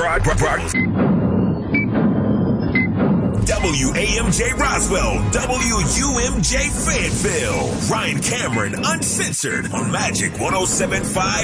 WAMJ Roswell, WUMJ Fayetteville. Ryan Cameron, Uncensored on Magic 107.5